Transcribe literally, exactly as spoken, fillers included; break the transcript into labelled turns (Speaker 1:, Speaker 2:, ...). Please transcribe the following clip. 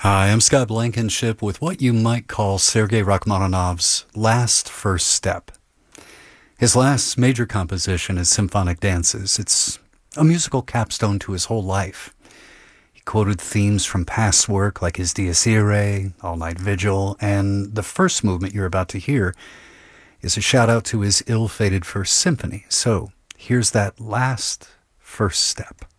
Speaker 1: Hi, I'm Scott Blankenship with what you might call Sergei Rachmaninoff's last first step. His last major composition is Symphonic Dances. It's a musical capstone to his whole life. He quoted themes from past work like his Dies Irae, All Night Vigil, and the first movement you're about to hear is a shout out to his ill-fated First Symphony. So here's that last first step.